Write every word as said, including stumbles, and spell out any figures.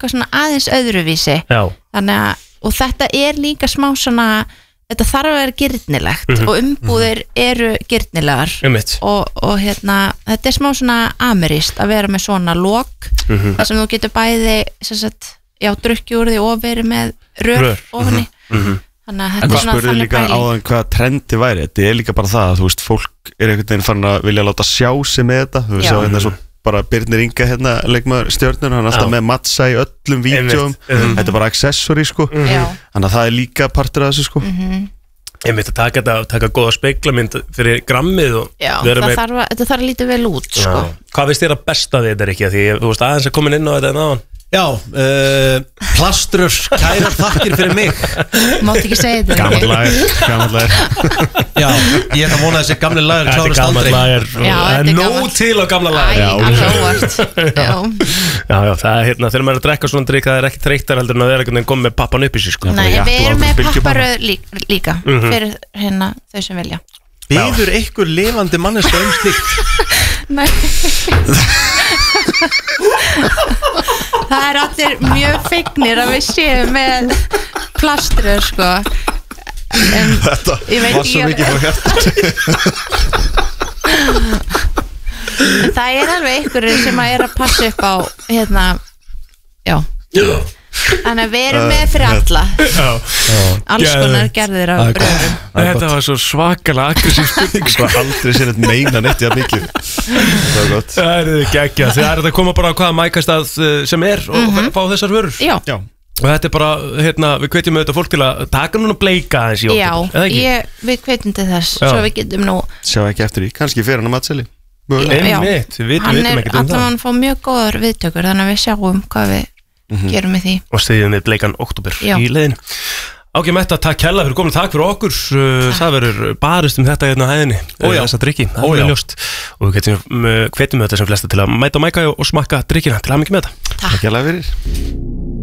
eitthvað svona aðeins öðruvísi Já. Þannig að, og þetta er líka smá svona, þetta þarf að vera girnilegt mm -hmm. og umbúðir eru girnilegar og, og hérna, þetta er smá svona amerískt að vera með svona lok mm -hmm. þar sem þú getur bæði sem sagt, já, drukki úr því og verið með rör, rör. ofni mm -hmm. Þannig að þetta er svona þannig líka á þann hvað trendi væri, þetta er líka bara það að þú veist, fólk er einhvern veginn farin að vilja láta sjá sig með þetta, þú veist, sjá hérna svo bara Birnir Inga hérna, leikmaður stjörnur hann er alltaf með mattsa í öllum vídeum mm-hmm. þetta er bara accessory sko mm-hmm. þannig að það er líka partur af þessu sko mm-hmm. Ég myndi að taka þetta, taka góða speiklamynd fyrir grammið og já, það með... þarf að, þetta þarf að líta vel út sko. Hvað finnst þér að besta við þetta ekki? Því þú veist aðeins að komin inn á þetta en á hann Já, uh, plastrur, kærar þakkir fyrir mig Mátt ekki segja þetta Gammal lager, gammal lager Já, ég er að vona þessi gamli lager klárust aldrei Það er nóg til á gamla lager Æ, alveg óvart Já, já, já það er hérna, þegar maður er að drekka svona drikk það er ekki þreyttar heldur en að það er einhvern veginn komið með pappan upp í sig sko. Nei, við erum með papparöð líka, líka mm -hmm. fyrir hérna þau sem vilja Býður einhver lifandi manneska um slíkt? Nei Það er allir mjög fegnir að við séum með plastrur sko en þetta var svo mikið frá hjarta en það er alveg einhverjir sem að er að passa upp á hérna já, já. Þannig að við erum með fyrir alla alls konar gerðir af bröðum Þetta var svo svakalega aggressív spurning sko aldrei sér þetta meina neitt í að mikið Það er gott Það er ekki ekki Það er að koma bara á hvaða mækastað sem er og mm -hmm. fá þessar vörur Já. Já Og þetta er bara, hérna, við hvetjum auðvitað fólk til að taka núna bleika aðeins í okkur Já, ég, við hvetjum til þess Já. Svo við getum nú Sjá ekki eftir því, kannski fyrir hann að matseli Einmitt, við vitum ekkert um það Hann er allavega að fá mjög góðar viðtökur þannig að við sjáum hvað við mm-hmm. gerum við því Og stiðjum við bleikan oktober Já. í leiðin Áki Metta, takk hella fyrir komin, takk fyrir okkur takk. Það verður barist um þetta hérna á hæðinni þessa drikki, það er ljóst og við hvetjum þetta sem flesta til að mæta og mæka og smakka drikkina til að hafa mikið með þetta Takk hella fyrir